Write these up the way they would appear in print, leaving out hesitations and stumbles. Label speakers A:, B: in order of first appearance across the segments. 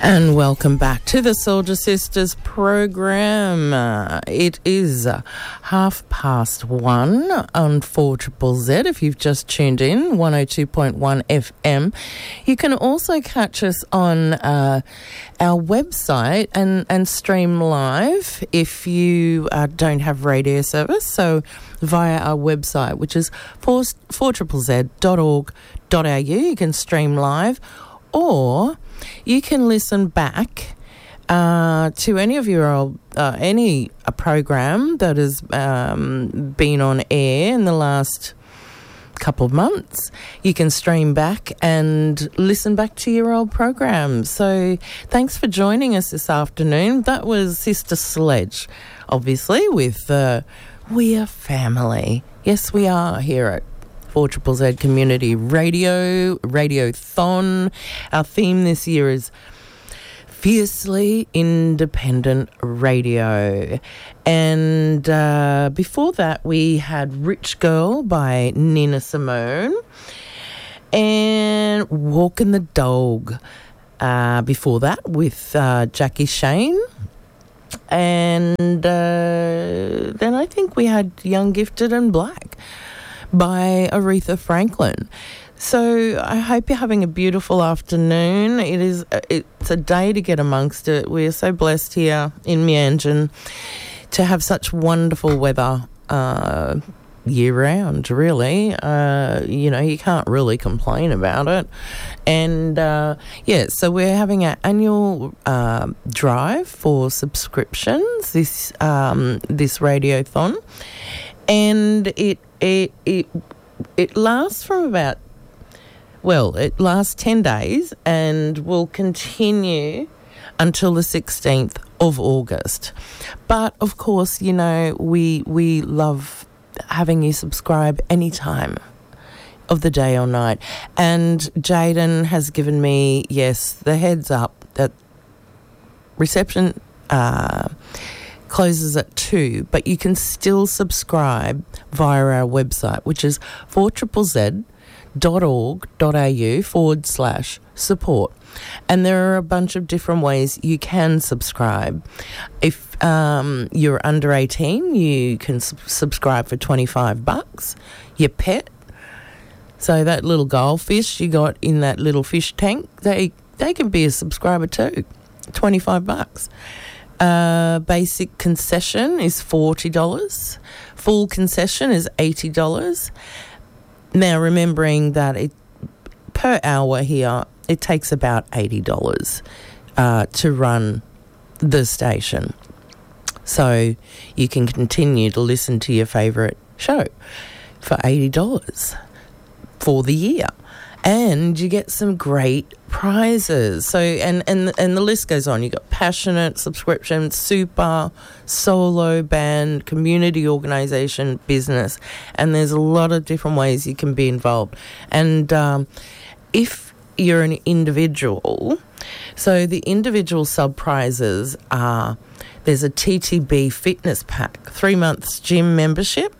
A: And welcome back to the Soldier Sisters program. It is 1:30 on 4ZZZ. If you've just tuned in, 102.1 FM. You can also catch us on our website and stream live if you don't have radio service. So via our website, which is 4ZZZ.org.au, you can stream live, or you can listen back to any of your old, any program that has been on air in the last couple of months. You can stream back and listen back to your old programs. So thanks for joining us this afternoon. That was Sister Sledge, obviously, with We Are Family. Yes, we are here at 4ZZZ Community Radio, Radiothon. Our theme this year is Fiercely Independent Radio. And before that, we had Rich Girl by Nina Simone and Walking the Dog. Before that, with Jackie Shane. And then I think we had Young, Gifted and Black by Aretha Franklin. So I hope you're having a beautiful afternoon. It's a day to get amongst it. We're so blessed here in Meanjin to have such wonderful weather year round, really. You can't really complain about it. And so we're having our annual drive for subscriptions, this radiothon, and it lasts from about, it lasts 10 days and will continue until the 16th of August. But, of course, we love having you subscribe any time of the day or night. And Jaden has given me, the heads up that reception closes at 2, but you can still subscribe via our website, which is 4ZZZ.org.au/support. And there are a bunch of different ways you can subscribe. If you're under 18, you can subscribe for $25. Your pet, so that little goldfish you got in that little fish tank, they can be a subscriber too, $25. Basic concession is $40. Full concession is $80. Now, remembering that per hour here, it takes about $80 to run the station. So you can continue to listen to your favourite show for $80 for the year. And you get some great prizes. So and the list goes on. You got passionate subscription, super, solo band, community organisation, business, and there's a lot of different ways you can be involved. And if you're an individual, so the individual sub prizes are, there's a TTB fitness pack, 3 months gym membership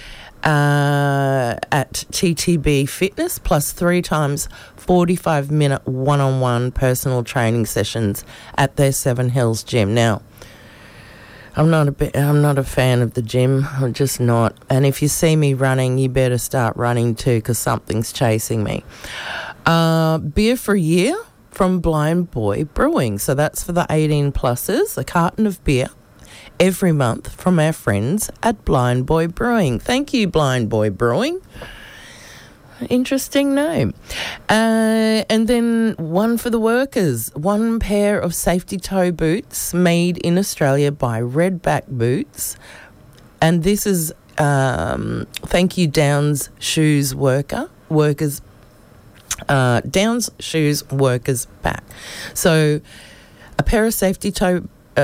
A: at TTB Fitness, plus 3 times 45-minute one-on-one personal training sessions at their Seven Hills gym. Now, I'm not a fan of the gym. I'm just not. And if you see me running, you better start running too, because something's chasing me. Beer for a year from Blind Boy Brewing. So that's for the 18-plussers, a carton of beer every month from our friends at Blind Boy Brewing. Thank you, Blind Boy Brewing. Interesting name. And then one for the workers, 1 pair of safety toe boots made in Australia by Redback Boots. And this is thank you, Downs Shoes Workers. Downs Shoes Workers Pack. So a pair of safety toe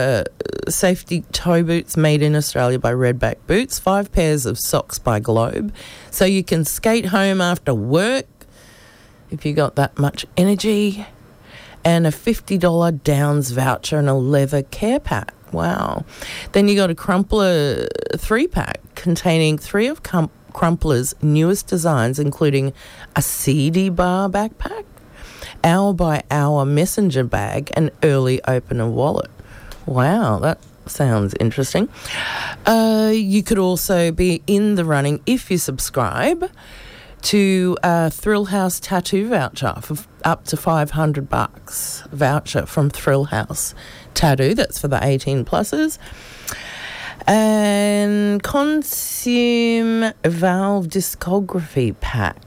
A: boots made in Australia by Redback Boots, 5 pairs of socks by Globe, so you can skate home after work if you got that much energy, and a $50 Downs voucher and a leather care pack. Wow. Then you got a Crumpler 3-pack containing 3 of Crumpler's newest designs, including a CD bar backpack, hour by hour messenger bag, and early opener wallet. Wow, that sounds interesting. You could also be in the running if you subscribe to a Thrill House tattoo voucher for up to $500 voucher from Thrill House Tattoo. That's for the 18 pluses. And Consume Valve Discography Pack.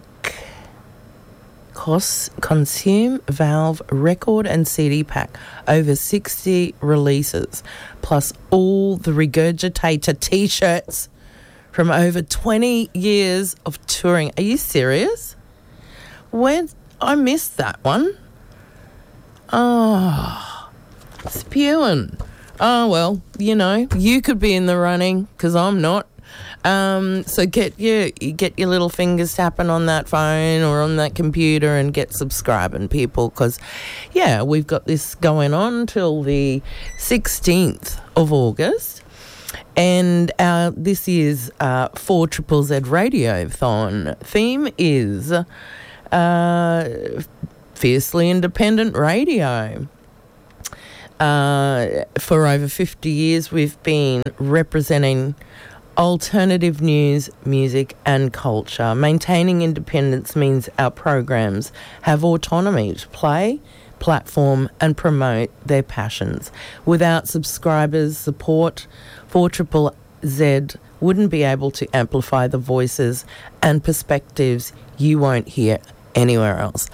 A: Consume Valve Record and CD Pack. Over 60 releases. Plus all the Regurgitator t-shirts from over 20 years of touring. Are you serious? I missed that one. Oh, spewing. Oh, well, you could be in the running because I'm not. So get your little fingers tapping on that phone or on that computer and get subscribing, people, because, we've got this going on till the 16th of August. And this is 4ZZZ Radiothon. Theme is Fiercely Independent Radio. For over 50 years, we've been representing alternative news, music and culture. Maintaining independence means our programs have autonomy to play, platform and promote their passions. Without subscribers' support, 4ZZZ wouldn't be able to amplify the voices and perspectives you won't hear anywhere else.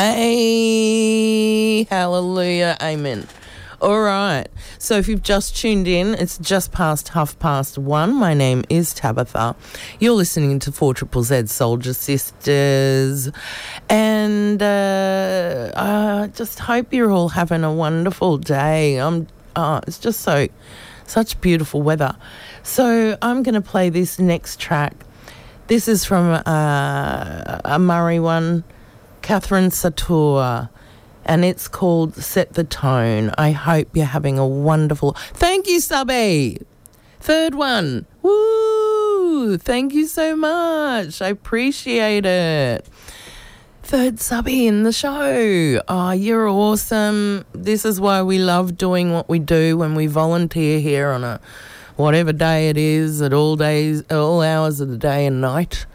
A: Hallelujah, amen. All right, so if you've just tuned in, it's just past 1:30. My name is Tabitha. You're listening to 4ZZZ Soldier Sisters, and I just hope you're all having a wonderful day. It's just such beautiful weather. So I'm going to play this next track. This is from a Murray one, Catherine Sator. And it's called Set the Tone. I hope you're having a wonderful... Thank you, Subby. Third one. Woo! Thank you so much. I appreciate it. Third Subby in the show. Oh, you're awesome. This is why we love doing what we do when we volunteer here on a whatever day it is, at all hours of the day and night.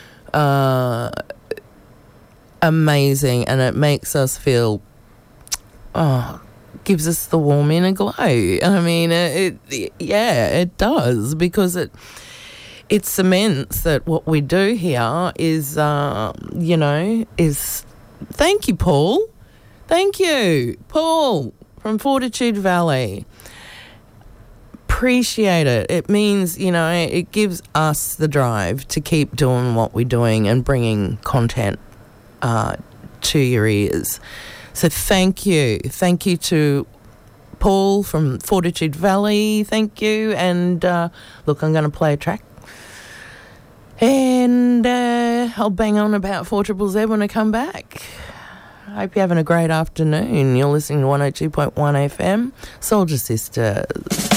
A: Amazing, and it makes us feel, gives us the warm inner glow. I mean, it does, because it cements that what we do here is, thank you, Paul. Thank you, Paul from Fortitude Valley. Appreciate it. It means, it gives us the drive to keep doing what we're doing and bringing content to your ears. So thank you to Paul from Fortitude Valley. Thank you. And look, I'm going to play a track, and I'll bang on about 4ZZZ when I come back. I hope you're having a great afternoon. You're listening to 102.1 FM, Soldier Sisters.